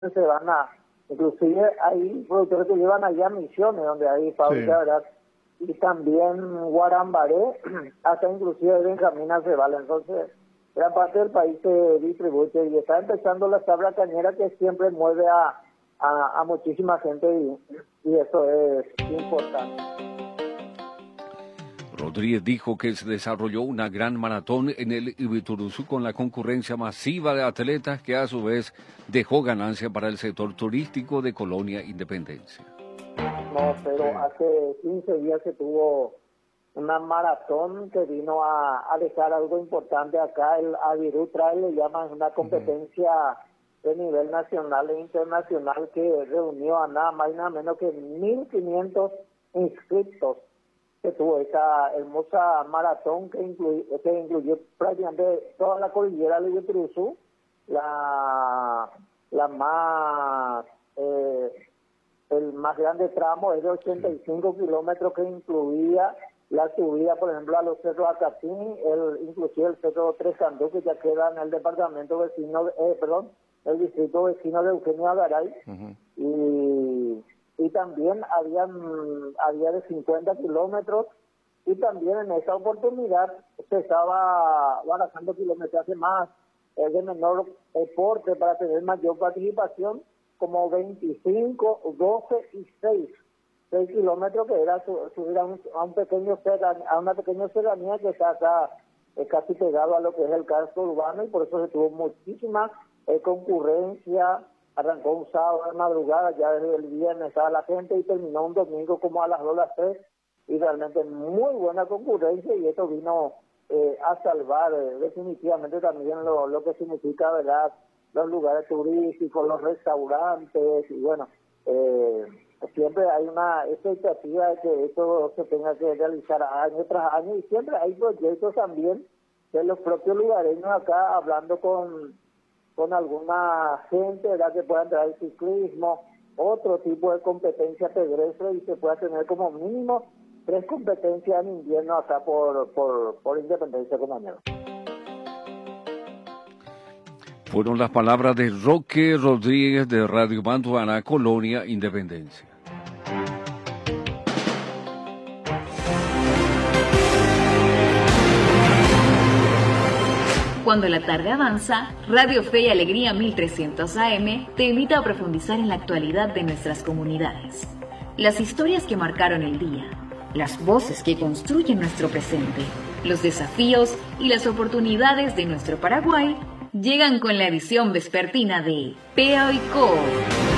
se van a, inclusive hay productores que llevan allá a Misiones, donde hay fábrica, ¿verdad? Y también Guarambaré, hasta inclusive Benjamín Aceval. Entonces, gran parte del país se distribuye y está empezando la tabla cañera que siempre mueve a muchísima gente y eso es importante. Rodríguez dijo que se desarrolló una gran maratón en el Ibituruzú con la concurrencia masiva de atletas que a su vez dejó ganancia para el sector turístico de Colonia Independencia. No, pero hace 15 días se tuvo una maratón que vino a dejar algo importante acá. El Avirú Trail le llaman una competencia de nivel nacional e internacional que reunió a nada más y nada menos que 1.500 inscritos. Que tuvo esa hermosa maratón que incluyó prácticamente toda la cordillera del Ibituruzú, la más el más grande tramo es de 85 kilómetros que incluía la subida, por ejemplo, a los cerros Acatín, inclusive el cerro Tres Candú, que ya queda en el departamento vecino, el distrito vecino de Eugenio Agaray, y también había de 50 kilómetros, y también en esa oportunidad se estaba barajando kilometraje más de menor porte para tener mayor participación, como 25, 12 y 6 kilómetros, que era subir a una pequeña serranía que está acá casi pegado a lo que es el casco urbano, y por eso se tuvo muchísima concurrencia. Arrancó un sábado de madrugada, ya desde el viernes estaba la gente y terminó un domingo como a las 2, las 3, y realmente muy buena concurrencia, y esto vino a salvar definitivamente también lo que significa, ¿verdad?, los lugares turísticos, los restaurantes, y bueno, siempre hay una expectativa de que esto se tenga que realizar año tras año, y siempre hay proyectos también de los propios lugareños acá, hablando con alguna gente, ¿verdad?, que pueda entrar al ciclismo, otro tipo de competencia pedestre, y se pueda tener como mínimo 3 competencias en invierno acá por Independencia, compañero. Fueron las palabras de Roque Rodríguez de Radio Mantuana, Colonia Independencia. Cuando la tarde avanza, Radio Fe y Alegría 1300 AM te invita a profundizar en la actualidad de nuestras comunidades. Las historias que marcaron el día, las voces que construyen nuestro presente, los desafíos y las oportunidades de nuestro Paraguay llegan con la edición vespertina de P.A.I.C.O.